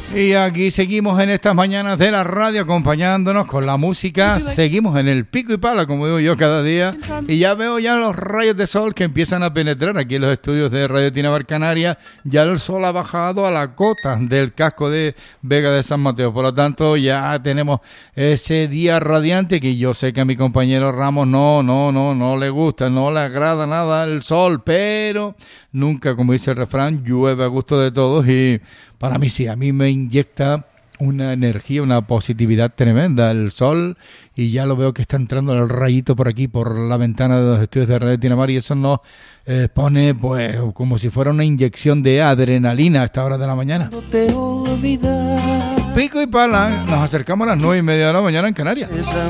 Y aquí seguimos en estas mañanas de la radio acompañándonos con la música. Seguimos en el pico y pala, como digo yo cada día. Y ya veo ya los rayos de sol que empiezan a penetrar aquí en los estudios de Radio Tinabar Canarias. Ya el sol ha bajado a la cota del casco de Vega de San Mateo. Por lo tanto, ya tenemos ese día radiante que yo sé que a mi compañero Ramos no le gusta, no le agrada nada el sol. Pero nunca, como dice el refrán, llueve a gusto de todos y... Para mí sí, a mí me inyecta una energía, una positividad tremenda el sol y ya lo veo que está entrando el rayito por aquí, por la ventana de los estudios de Radio Tinamar y eso nos pone pues como si fuera una inyección de adrenalina a esta hora de la mañana. Pico y pala, nos acercamos a las 9:30 de la mañana en Canarias.